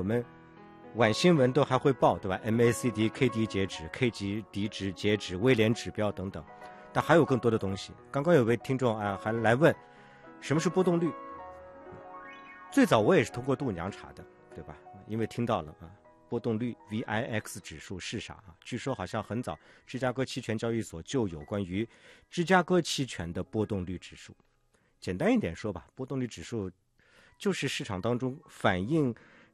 们晚新闻都还会报，对吧 ？MACD、KD 截止、K 级低值截止、威廉指标等等，但还有更多的东西。刚刚有位听众还来问，什么是波动率？最早我也是通过度娘查的，对吧？因为听到了波动率 VIX 指数是啥据说好像很早芝加哥期权交易所就有关于芝加哥期权的波动率指数。简单一点说吧，波动率指数就是市场当中反映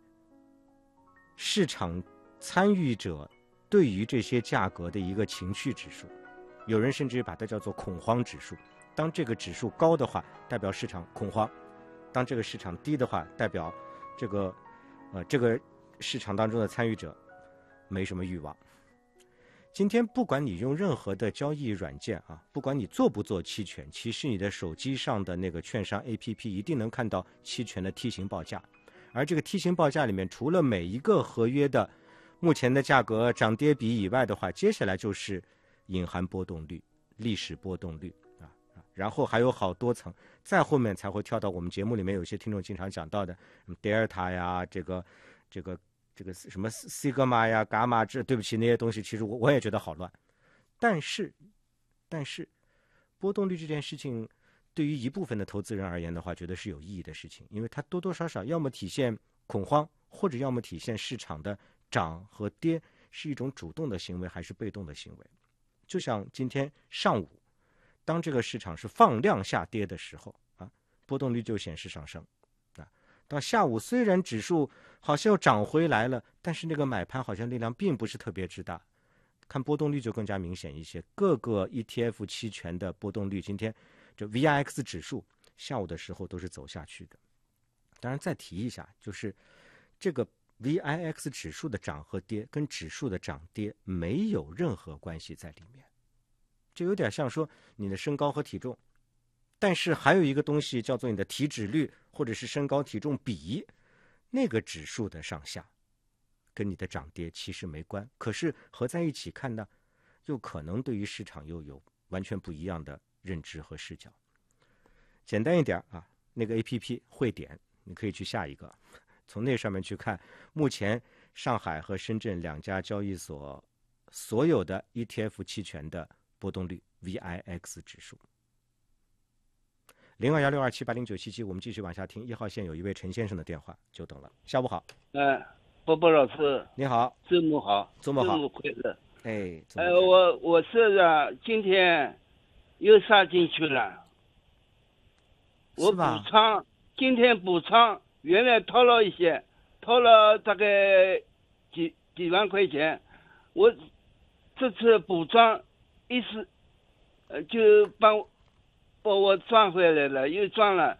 市场参与者对于这些价格的一个情绪指数，有人甚至把它叫做恐慌指数。当这个指数高的话，代表市场恐慌；当这个市场低的话，代表这个市场当中的参与者没什么欲望。今天不管你用任何的交易软件不管你做不做期权，其实你的手机上的那个券商 APP 一定能看到期权的梯形报价。而这个梯形报价里面，除了每一个合约的目前的价格涨跌比以外的话，接下来就是隐含波动率、历史波动率然后还有好多层，再后面才会跳到我们节目里面有些听众经常讲到的德尔塔呀，这个什么西格玛呀、伽马，对不起，那些东西其实我也觉得好乱。但是波动率这件事情对于一部分的投资人而言的话，觉得是有意义的事情，因为它多多少少要么体现恐慌，或者要么体现市场的涨和跌是一种主动的行为还是被动的行为。就像今天上午，当这个市场是放量下跌的时候波动率就显示上升到下午虽然指数好像又涨回来了，但是那个买盘好像力量并不是特别之大，看波动率就更加明显一些。各个 ETF 期权的波动率今天这 VIX 指数下午的时候都是走下去的。当然再提一下，就是这个 VIX 指数的涨和跌跟指数的涨跌没有任何关系在里面，就有点像说你的身高和体重，但是还有一个东西叫做你的体脂率或者是身高体重比，那个指数的上下跟你的涨跌其实没关，可是合在一起看呢，又可能对于市场又有完全不一样的认知和视角。简单一点那个 APP 汇点你可以去下一个，从那上面去看目前上海和深圳两家交易所所有的 ETF 期权的波动率 VIX 指数。021627809777，我们继续往下听。1号线有一位陈先生的电话，久等了。下午好。 波波老师你好。 周末好。 周末好。 周末快乐。我是今天又杀进去了，我补仓，今天补仓，原来掏了一些，掏了大概几万块钱，我这次补仓一时就把我赚回来了，又赚了。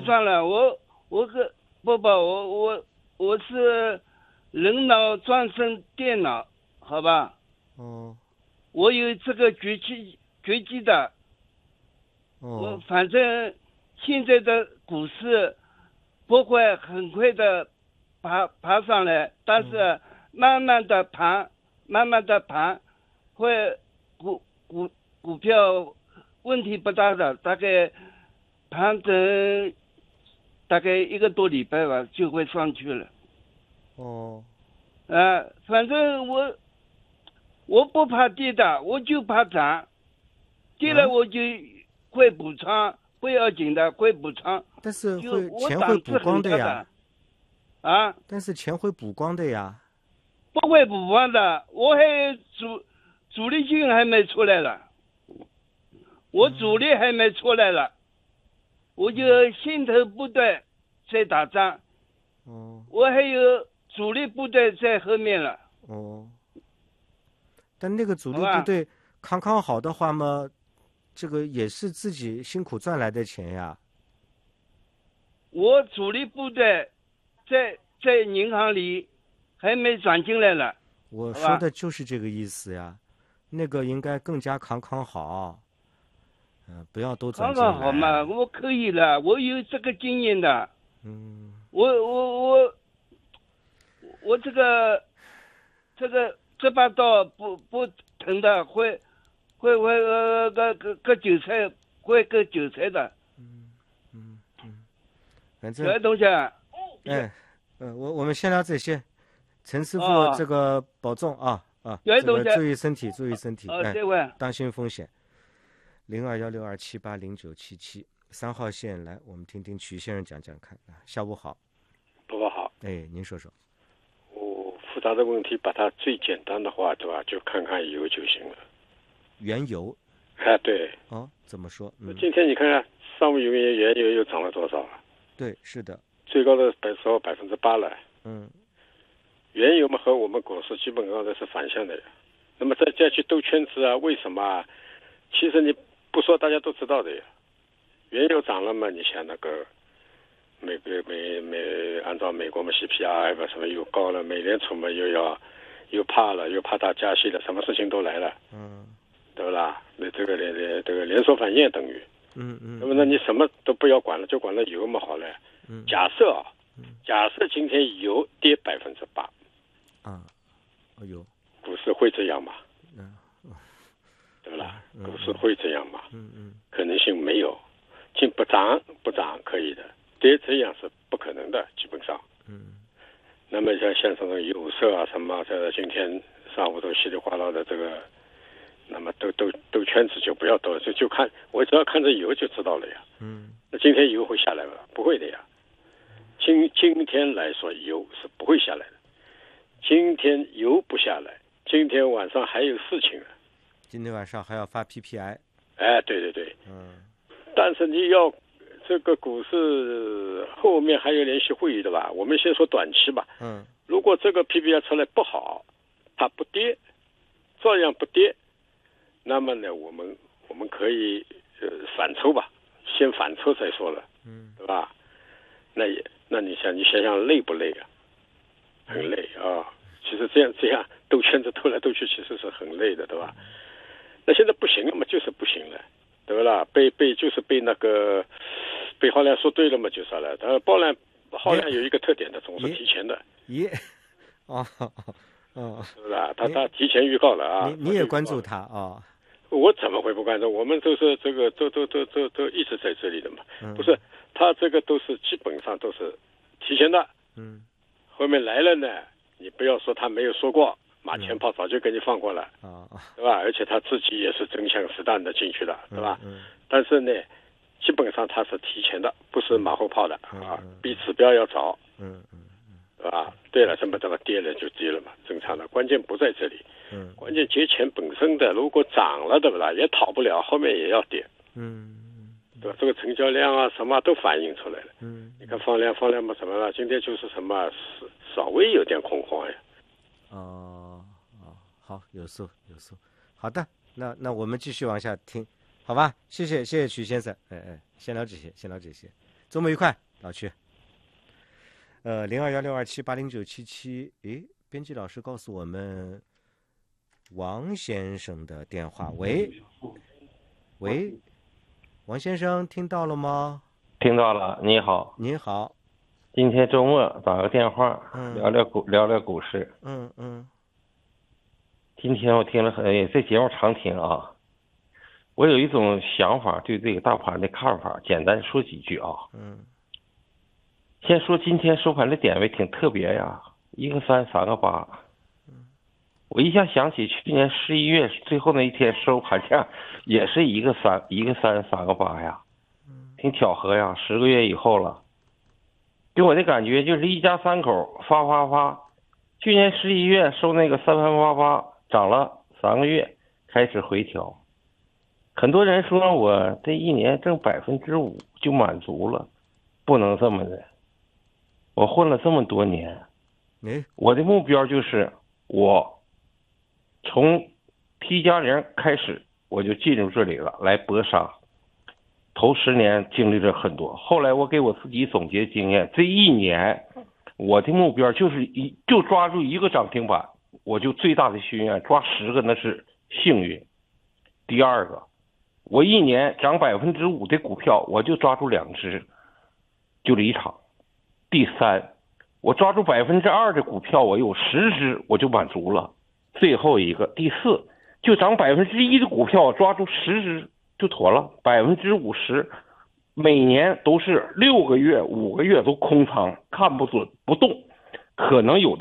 我是人脑转成电脑，好吧？我有这个决计的。我反正现在的股市不会很快的爬上来，但是慢慢的盘会股票问题不大的，大概盘整大概1个多礼拜吧，就会上去了。反正我不怕跌的，我就怕涨，跌了我就会补仓，不要紧的，会补仓。 但是钱会补光的呀。但是钱会补光的呀。 不会补光的，我还主力军还没出来了。我主力还没出来了，我就先头部队在打仗，我还有主力部队在后面了。 但那个主力部队康好的话嘛，这个也是自己辛苦赚来的钱呀。 我主力部队在银行里还没转进来了。 我说的就是这个意思呀，那个应该更加康好。不要都转进来。 好嘛，我可以了，我有这个经验的。我这把刀不疼的，会割韭菜，会割韭菜的。 反正这东西我们先聊这些。陈师傅，这个保重啊，这个注意身体，注意身体，当心风险。021627809773号线来，我们听听曲先生讲讲看。下午好。 不好。 您说说。 我复杂的问题，把它最简单的话，对吧？就看看油就行了。 原油。 对。 怎么说？ 今天你看看，上午原油又涨了多少了？ 对，是的。 最高的时候8%了。原油嘛和我们股市基本上都是反向的。那么再去兜圈子啊？为什么啊？其实你不说大家都知道的呀。原油涨了嘛，你想那个按照美国嘛 CPI 吧什么又高了，美联储嘛又怕它加息了，什么事情都来了。对吧？那这个连锁反应等于。那么你什么都不要管了，就管了油嘛好了。假设今天油跌8%。股市会这样吗？对不啦？股市会这样吗？可能性没有。不涨可以的，跌这样是不可能的，基本上。那么像这种有色啊什么，这今天上午都稀里哗啦的这个，那么兜圈子就不要兜，就看我只要看着油就知道了呀。那今天油会下来吗？不会的呀。今天来说油是不会下来的。今天油不下来，今天晚上还有事情呢。 今天晚上还要发 PPI。 对。但是你要这个股市后面还有联席会议的吧？我们先说短期吧。如果这个 PPI 出来不好，它不跌，照样不跌，那么呢，我们可以反抽吧，先反抽再说了。对吧？那你想想累不累啊？很累啊。其实这样兜圈子兜来兜去，其实是很累的，对吧？那现在不行了嘛，就是不行了，对不啦？就是被那个被浩量说对了嘛，就是了。但是浩量有一个特点的，总是提前的。是不是？他提前预告了啊。 你也关注他啊？ 我怎么会不关注？我们都是这个都一直在这里的嘛。不是，他这个都是基本上都是提前的。后面来了呢，你不要说他没有说过，马前炮早就给你放过了，对吧？而且他自己也是真枪实弹的进去的，对吧？但是呢，基本上他是提前的，不是马后炮的比指标要早，对吧？对了，这么跌了就跌了嘛，正常的。关键不在这里，关键节前本身的如果涨了，对不啦？也逃不了，后面也要跌，对吧？这个成交量啊什么都反映出来了。你看放量嘛什么了？今天就是什么稍微有点恐慌呀。 好，有数。好的，那我们继续往下听，好吧？谢谢曲先生。先聊这些，周末愉快，老曲。021627809777，编辑老师告诉我们王先生的电话。喂，王先生听到了吗？ 听到了，你好。 您好。 今天周末打个电话，聊聊股市。今天我听了这节目常听啊。我有一种想法，对这个大盘的看法，简单说几句啊。先说今天收盘的点位挺特别呀，1个3，3个8。我一下想起去年11月最后那一天收盘价也是1个3，3个8呀，挺巧合呀，10个月以后了。给我的感觉就是一家三口发。去年11月收那个3888，涨了3个月，开始回调。很多人说我这一年挣5%就满足了，不能这么的。我混了这么多年，我的目标就是我从 T+0 开始我就进入这里了，来搏杀。头10年经历了很多，后来我给我自己总结经验，这一年我的目标就是就抓住1个涨停板，我就最大的心愿，抓10个那是幸运。第二个，我一年涨5%的股票，我就抓住2只，就离场。第三，我抓住2%的股票，我有10只，我就满足了。最后一个，第4，就涨1%的股票，抓住10只就妥了，50%， 每年都是6个月、5个月都空仓，看不准不动，可能有的